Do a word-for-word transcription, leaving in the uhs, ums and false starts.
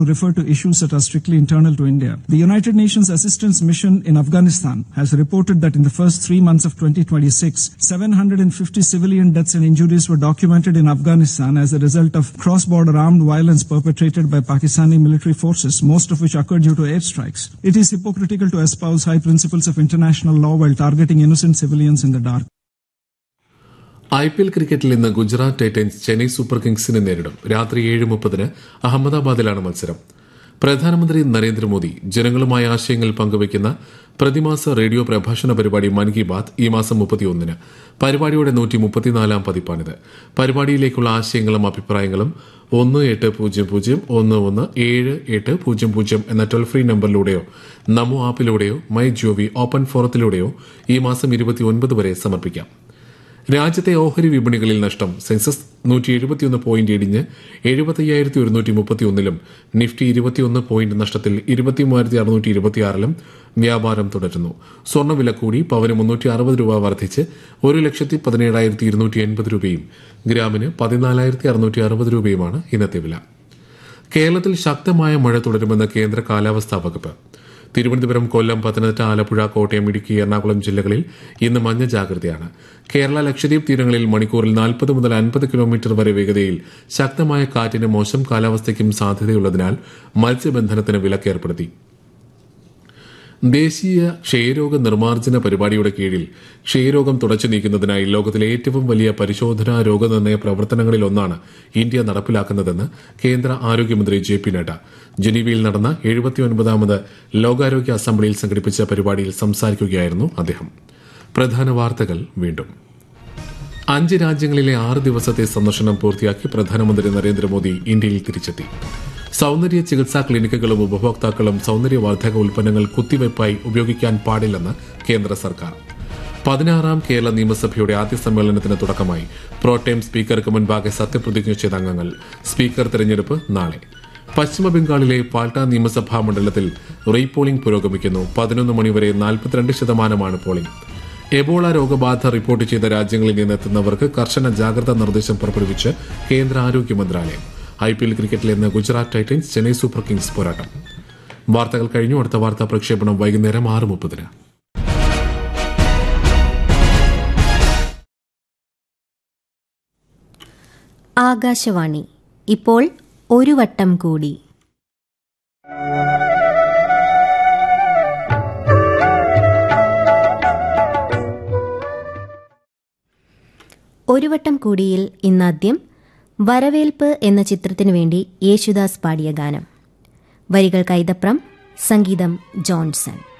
refer to issues that are strictly internal to India. The United Nations Assistance Mission in Afghanistan has reported that in the first three months of twenty twenty-six, seven hundred fifty civilian deaths and injuries were documented in Afghanistan as a result of cross-border armed violence perpetrated by Pakistani military forces, most of which occurred due to airstrikes. It is hypocritical to espouse high principles of international law while targeting innocent civilians in the dark. I P L ക്രിക്കറ്റിൽ ഇന്ന് Gujarat Titans Chennai super കിങ്സിനെ നേരിടും. രാത്രി ഏഴ് മുപ്പതിന് അഹമ്മദാബാദിലാണ് മത്സരം. പ്രധാനമന്ത്രി നരേന്ദ്രമോദി ജനങ്ങളുമായി ആശയങ്ങൾ പങ്കുവയ്ക്കുന്ന പ്രതിമാസ റേഡിയോ പ്രഭാഷണ പരിപാടി മൻ കി ബാത് ഈ മാസം മുപ്പത്തിയൊന്നിന്. പരിപാടിയുടെ നൂറ്റി മുപ്പത്തിനാലാം പതിപ്പാണിത്. പരിപാടിയിലേക്കുള്ള ആശയങ്ങളും അഭിപ്രായങ്ങളും ഒന്ന് എട്ട് പൂജ്യം പൂജ്യം ഒന്ന് ഒന്ന് ഏഴ് എട്ട് പൂജ്യം പൂജ്യം എന്ന toll free നമ്പറിലൂടെയോ Namo ആപ്പിലൂടെയോ my G O V open ഫോറത്തിലൂടെയോ ഈ മാസം ഇരുപത്തിയൊൻപത് വരെ സമർപ്പിക്കാം. രാജ്യത്തെ ഓഹരി വിപണികളിൽ നഷ്ടം. സെൻസസ് നൂറ്റി എഴുപത്തിയൊന്ന് പോയിന്റ് ഇടിഞ്ഞ് എഴുപത്തയ്യായിരത്തി ഒരുന്നൂറ്റി മുപ്പത്തിയൊന്നിലും നിഫ്റ്റി ഇരുപത്തിയൊന്ന് പോയിന്റ് നഷ്ടത്തിൽ ഇരുപത്തിമൂവായിരത്തി അറുന്നൂറ്റി ഇരുപത്തിയാറിലും വ്യാപാരം തുടരുന്നു. സ്വർണ്ണവില കൂടി. പവന് മുന്നൂറ്റി അറുപത് രൂപ വർദ്ധിച്ച് ഒരു ലക്ഷത്തി പതിനേഴായിരത്തി ഇരുന്നൂറ്റി എൺപത് രൂപയും ഗ്രാമിന് പതിനാലായിരത്തി അറുന്നൂറ്റി അറുപത് രൂപയുമാണ് ഇന്നത്തെ വില. കേരളത്തിൽ ശക്തമായ മഴ തുടരുമെന്ന് കേന്ദ്ര കാലാവസ്ഥാ വകുപ്പ്. തിരുവനന്തപുരം, കൊല്ലം, പത്തനംതിട്ട, ആലപ്പുഴ, കോട്ടയം, ഇടുക്കി, എറണാകുളം ജില്ലകളിൽ ഇന്ന് മഞ്ഞ ജാഗ്രതയാണ്. കേരള ലക്ഷദ്വീപ് തീരങ്ങളിൽ മണിക്കൂറിൽ നാൽപ്പത് മുതൽ അൻപത് കിലോമീറ്റർ വരെ വേഗതയിൽ ശക്തമായ കാറ്റിന് മോശം കാലാവസ്ഥയ്ക്കും സാധ്യതയുള്ളതിനാൽ മത്സ്യബന്ധനത്തിന് വിലക്കേർപ്പെടുത്തി. ദേശീയ ക്ഷയരോഗ നിർമ്മാർജ്ജന പരിപാടിയുടെ കീഴിൽ ക്ഷയരോഗം തുടച്ചു നീക്കുന്നതിനായി ലോകത്തിലെ ഏറ്റവും വലിയ പരിശോധനാ രോഗനിർണയ പ്രവർത്തനങ്ങളിലൊന്നാണ് ഇന്ത്യ നടപ്പിലാക്കുന്നതെന്ന് കേന്ദ്ര ആരോഗ്യമന്ത്രി ജെ പി നഡ്ഡ ജനീവയിൽ നടന്ന എഴുപത്തിയൊൻപതാമത് ലോകാരോഗ്യ അസംബ്ലിയിൽ സംഘടിപ്പിച്ച പരിപാടിയിൽ സംസാരിക്കുകയായിരുന്നു അദ്ദേഹം. പ്രധാന വാർത്തകൾ വീണ്ടും. അഞ്ച് രാജ്യങ്ങളിലെ ആറ് ദിവസത്തെ സന്ദർശനം പൂർത്തിയാക്കി പ്രധാനമന്ത്രി നരേന്ദ്രമോദി ഇന്ത്യയിൽ തിരിച്ചെത്തി. സൌന്ദര്യ ചികിത്സാ ക്ലിനിക്കുകളും ഉപഭോക്താക്കളും സൌന്ദര്യവർദ്ധക ഉൽപ്പന്നങ്ങൾ കുത്തിവയ്പായി ഉപയോഗിക്കാൻ പാടില്ലെന്ന് കേന്ദ്ര സർക്കാർ. പതിനാറാം കേരള നിയമസഭയുടെ ആദ്യ സമ്മേളനത്തിന് തുടക്കമായി. പ്രോടേം സ്പീക്കർക്ക് മുൻപാകെ സത്യപ്രതിജ്ഞ ചെയ്ത അംഗങ്ങൾ. സ്പീക്കർ തെരഞ്ഞെടുപ്പ് നാളെ. പശ്ചിമബംഗാളിലെ പാൽട്ട നിയമസഭാ മണ്ഡലത്തിൽ റീപോളിംഗ് പുരോഗമിക്കുന്നു. പതിനൊന്ന് മണിവരെ നാൽപ്പത്തിരണ്ട് ശതമാനമാണ് പോളിംഗ്. എബോള രോഗബാധ റിപ്പോർട്ട് ചെയ്ത രാജ്യങ്ങളിൽ നിന്നെത്തുന്നവർക്ക് കർശന ജാഗ്രതാ നിർദ്ദേശം പുറപ്പെടുവിച്ച് കേന്ദ്ര ആരോഗ്യ മന്ത്രാലയം. ഐ പി എൽ ക്രിക്കറ്റിൽ ഇന്ന് Gujarat Titans Chennai super Kings പോരാട്ടം. വാർത്തകൾ കഴിഞ്ഞു. അടുത്ത വാർത്താ പ്രക്ഷേപണം വൈകുന്നേരം ആറ് മുപ്പതിന്. ആകാശവാണി. ഇപ്പോൾ ഒരു വട്ടം കൂടി. ഒരു വട്ടം കൂടിയിൽ ഇന്നാദ്യം വരവേൽപ്പ് എന്ന ചിത്രത്തിനു വേണ്ടി യേശുദാസ് പാടിയ ഗാനം. വരികൾ കൈതപ്രം, സംഗീതം ജോൺസൺ.